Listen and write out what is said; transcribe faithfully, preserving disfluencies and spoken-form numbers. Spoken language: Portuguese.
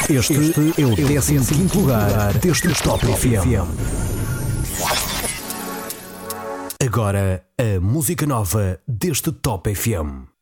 Este, este é o décimo quinto lugar deste Top F M. Agora, a música nova deste Top F M.